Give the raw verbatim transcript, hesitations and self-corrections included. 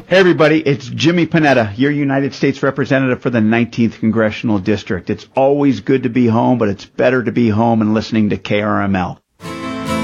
Hey, everybody, it's Jimmy Panetta, your United States Representative for the nineteenth Congressional District. It's always good to be home, but it's better to be home and listening to K R M L.